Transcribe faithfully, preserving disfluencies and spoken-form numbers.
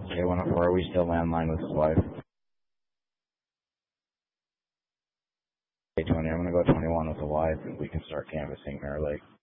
J one oh four, are we still landline with his wife? J twenty, I'm going to go twenty-one with the wife, and we can start canvassing Mirror Lake.